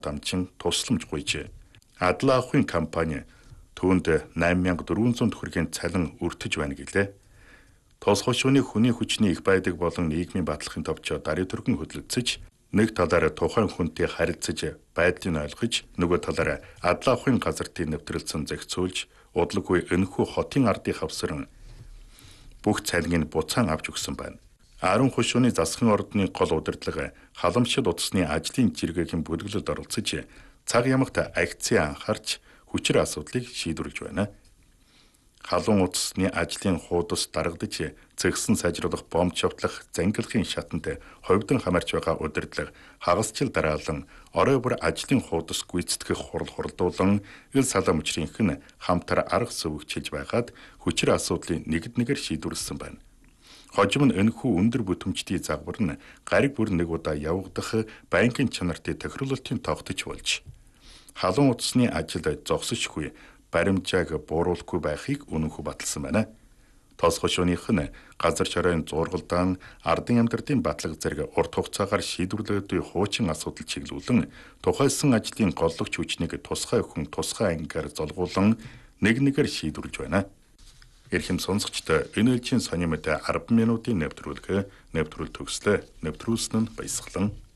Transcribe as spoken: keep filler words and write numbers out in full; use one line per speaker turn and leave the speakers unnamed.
дамжин тусламж гуйжээ. Адлаа авахын компани түүнд найман мянга дөрвөн зуун төгрөгийн цалин өртөж байна гэлээ. Тос хошууны хүний хүчний их байдаг болон нийгмийн баталгын товчоо даруй түргэн хөдөлгөцөж, нэг талаараа тухайн хүнтэй харилцаж байдлыг ойлгож, нөгөө талаараа адлаа авахын газартын нэвтрэлцэн зохицуулж, удалгүй энэхүү хотын ардын хавсаран бүх цалиныг буцаан авч өгсөн байна. Арван хошууны засгийн ордны гол удирдлага халамжид утасны ажлын жиргэгийн бүлэглэлд оролцож, цаг ямагт акцийн анхаарч хүчээр асуудлыг шийдвэрлэж байна. Халуун утасны ажлын хуудас дарагдж, зэгсэн сайжруулах, бомб шавтлах, зангилахын шатанд ховдон хамаарч байгаа удирдлага хагасчил дараалан орой бүр ажлын хуудас гүйцэтгэх хурал хуралдуулан ил салаа мөчрийнх нь хамтар арга сүвгчилж байгаад хүчээр асуудлыг нэгд нэгээр шийдвэрлсэн байна. Хожим нь энэхүү өндөр бүтэмжтэй загвар нь гариг бүр нэг удаа явагдах банкын чанартай тохируулалтын тогтож болж, халуун утасны ажил зогсошгүй баримжааг бууруулахгүй байхыг үнэнхүү баталсан байна. Тос хошууных нь газар чоройн зургалдаан, ардын амьдралын батлага зэрэг урт хугацаагаар шийдвэрлэгдэх хуучин асуудал чиглүүлэн тухайсан ажлын голлогч хүчнийг тусгай хүн тусгай ангиар золгуулан нэг нэгээр шийдвэрлэж байна. Эрхэм сонсогчдоо энэ ээлжийн сонин мэдээ арван минутын нэвтрүүлэг нэвтрүүл төгслөө. Нэвтрүүлсэн нь Баясгалан.